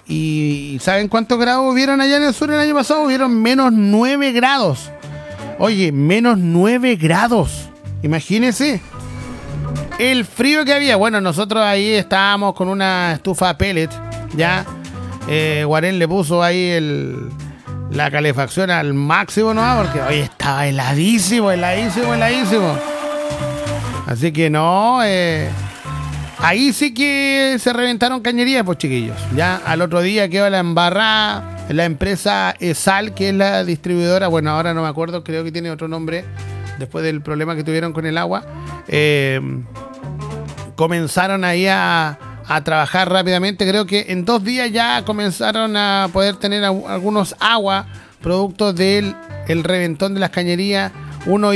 ¿Y saben cuántos grados hubieron allá en el sur el año pasado? Hubieron menos 9 grados. Oye, menos 9 grados. Imagínense el frío que había. Bueno, nosotros ahí estábamos con una estufa pellet, ya. Guarén le puso ahí la calefacción al máximo, ¿no? Porque hoy estaba heladísimo. Así que no, ahí sí que se reventaron cañerías, pues, chiquillos. Ya al otro día quedó la embarrada. La empresa ESAL, que es la distribuidora, bueno, ahora no me acuerdo, creo que tiene otro nombre, después del problema que tuvieron con el agua, comenzaron ahí a trabajar rápidamente. Creo que en 2 días ya comenzaron a poder tener algunos agua, producto del reventón de las cañerías. Uno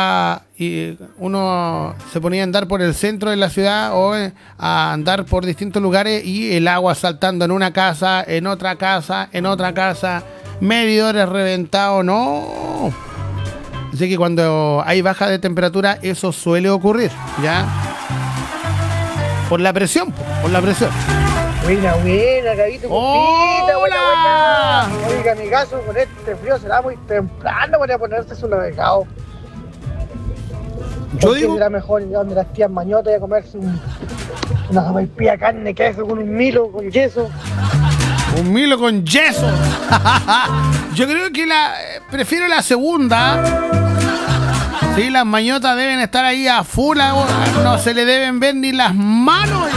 se ponía a andar por el centro de la ciudad o a andar por distintos lugares y el agua saltando en una casa, en otra casa, medidores reventados, no. Así que cuando hay baja de temperatura eso suele ocurrir, ¿ya? Por la presión. Buena, Gabito, compita, buena. Oiga, mi caso, con este frío será muy temprano para ponerse su navegado. Yo digo, será mejor ir a donde las tías mañotas y a comerse una sopaipilla de carne, queso con un Milo con yeso. Un Milo con yeso. Yo creo que prefiero la segunda. Sí, las mañotas deben estar ahí a full. No se le deben ver ni las manos.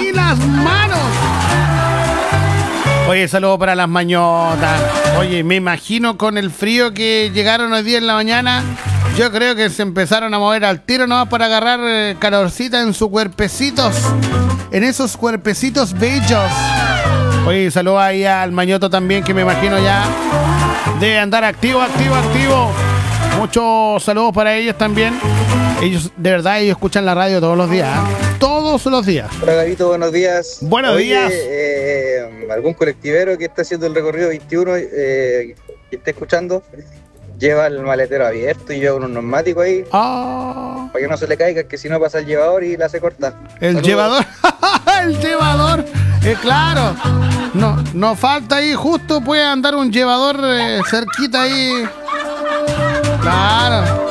Oye, saludo para las mañotas. Oye, me imagino con el frío que llegaron hoy día en la mañana. Yo creo que se empezaron a mover al tiro nomás para agarrar calorcita en sus cuerpecitos. En esos cuerpecitos bellos. Oye, saludo ahí al mañoto también, que me imagino ya debe andar activo. Muchos saludos para ellos también. Ellos, de verdad, ellos escuchan la radio todos los días. Todos los días. Hola, Gabito, buenos días. Buenos días. Algún colectivero que está haciendo el recorrido 21, que esté escuchando, lleva el maletero abierto y lleva unos neumáticos ahí. Para que no se le caiga, que si no pasa el llevador y la hace corta. El Saludos. Llevador. El llevador. Claro. No falta ahí, justo puede andar un llevador cerquita ahí. Claro.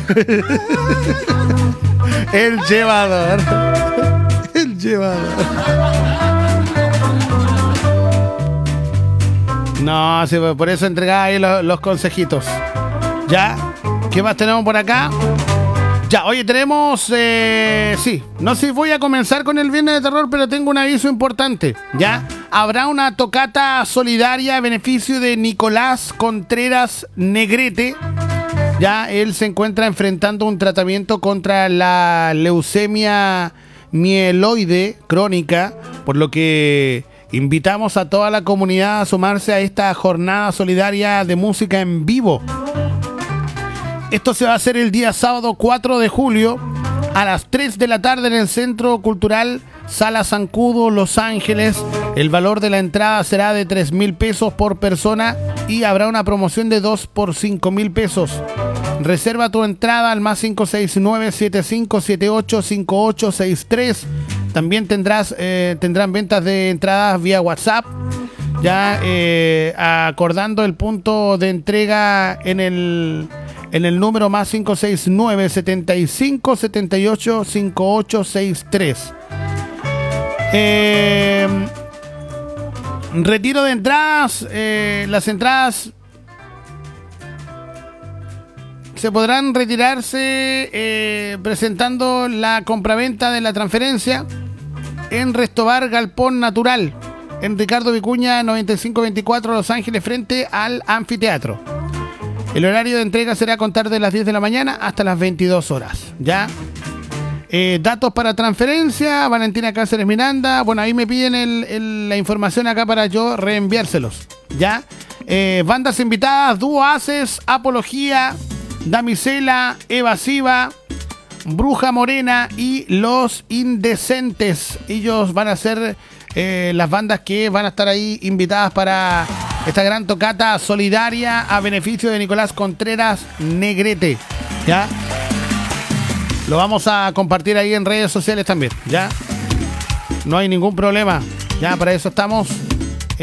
El llevador. No, sí, por eso entregaba ahí los consejitos. ¿Ya? ¿Qué más tenemos por acá? Ya, oye, tenemos... sí, no sé si voy a comenzar con el Viernes de Terror, pero tengo un aviso importante. ¿Ya? Habrá una tocata solidaria a beneficio de Nicolás Contreras Negrete. Ya, él se encuentra enfrentando un tratamiento contra la leucemia mieloide crónica, por lo que invitamos a toda la comunidad a sumarse a esta jornada solidaria de música en vivo. Esto se va a hacer el día sábado 4 de julio a las 3 de la tarde en el Centro Cultural Sala Zancudo, Los Ángeles. El valor de la entrada será de 3,000 pesos por persona y habrá una promoción de 2 por 5,000 pesos. Reserva tu entrada al más 569-7578-5863. También tendrán ventas de entradas vía WhatsApp. Ya acordando el punto de entrega en el número más 569-7578-5863. Retiro de entradas. Las entradas se podrán retirarse presentando la compraventa de la transferencia en Restobar Galpón Natural, en Ricardo Vicuña 9524, Los Ángeles, frente al anfiteatro. El horario de entrega será a contar de las 10 de la mañana hasta las 22 horas. ¿Ya? Datos para transferencia, Valentina Cáceres Miranda. Bueno, ahí me piden la información acá para yo reenviárselos. ¿Ya? Bandas invitadas: Dúo Haces, Apología, Damisela, Evasiva, Bruja Morena y Los Indecentes. Ellos van a ser las bandas que van a estar ahí invitadas para esta gran tocata solidaria a beneficio de Nicolás Contreras Negrete. ¿Ya? Lo vamos a compartir ahí en redes sociales también. ¿Ya? No hay ningún problema. Ya, para eso estamos.